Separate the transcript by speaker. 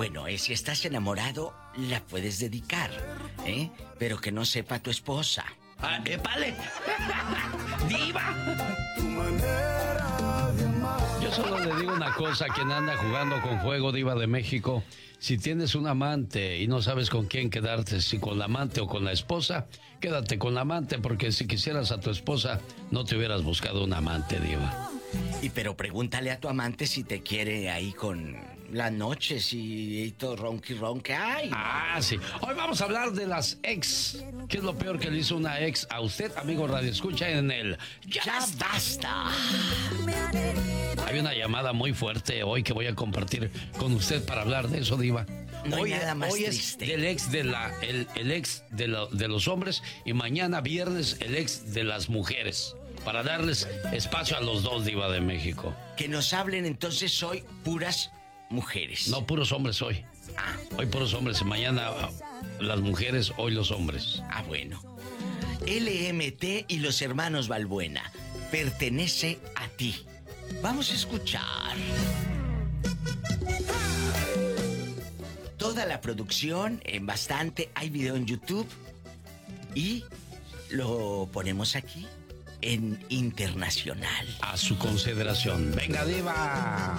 Speaker 1: Bueno, si estás enamorado, la puedes dedicar, ¿eh? Pero que no sepa tu esposa.
Speaker 2: ¡Ah, épale! ¡Diva!
Speaker 3: Yo solo le digo una cosa a quien anda jugando con fuego, Diva de México. Si tienes un amante y no sabes con quién quedarte, si con la amante o con la esposa, quédate con la amante, porque si quisieras a tu esposa, no te hubieras buscado un amante, Diva.
Speaker 1: Pero pregúntale a tu amante si te quiere ahí con las noches y todo ronque. ¡Ay!
Speaker 3: Ah, sí. Hoy vamos a hablar de las ex. ¿Qué es lo peor que le hizo una ex a usted, amigo Radio Escucha, en el
Speaker 1: ¡Ya basta!
Speaker 3: Hay una llamada muy fuerte hoy que voy a compartir con usted para hablar de eso, Diva.
Speaker 1: No hay
Speaker 3: hoy
Speaker 1: nada más
Speaker 3: hoy
Speaker 1: triste.
Speaker 3: Es del ex el ex de los hombres, y mañana viernes el ex de las mujeres. Para darles espacio a los dos, Diva de México.
Speaker 1: Que nos hablen entonces hoy puras mujeres.
Speaker 3: No, puros hombres hoy. Hoy puros hombres, mañana las mujeres, hoy los hombres.
Speaker 1: Bueno. LMT y los hermanos Balbuena. Pertenece a ti. Vamos a escuchar. Toda la producción, en bastante, hay video en YouTube. Y lo ponemos aquí en internacional.
Speaker 3: A su consideración. ¡Venga, Diva!